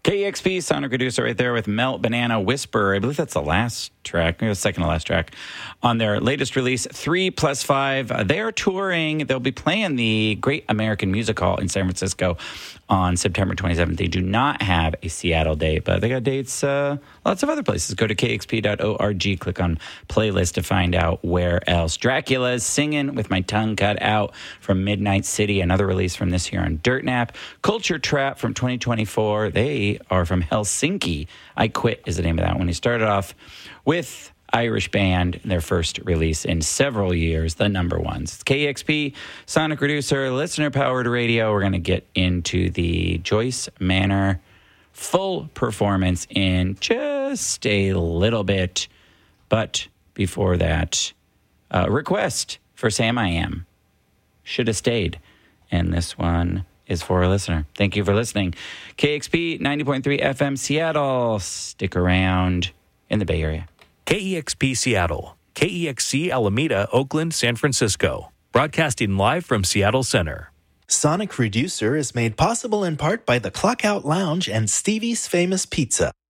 KEXP, Sonic Reducer right there with Melt Banana Whisper. I believe that's the last track, maybe the second to last track on their latest release, 3+5. They are touring. They'll be playing the Great American Music Hall in San Francisco on September 27th. They do not have a Seattle date, but they got dates lots of other places. Go to kexp.org, click on playlist to find out where else. Dracula's Singing with My Tongue Cut Out from Midnight City, another release from this year on Dirt Nap. Culture Trap from 2024. They are from Helsinki. I Quit is the name of that one. He started off with Irish band, their first release in several years, the number ones. It's KEXP, Sonic Reducer, listener-powered radio. We're going to get into the Joyce Manor full performance in just a little bit. But before that, request for Sam I Am. Should have stayed. And this one is for a listener. Thank you for listening. KEXP 90.3 FM Seattle. Stick around in the Bay Area. KEXP Seattle, KEXC Alameda, Oakland, San Francisco. Broadcasting live from Seattle Center. Sonic Reducer is made possible in part by the Clockout Lounge and Stevie's Famous Pizza.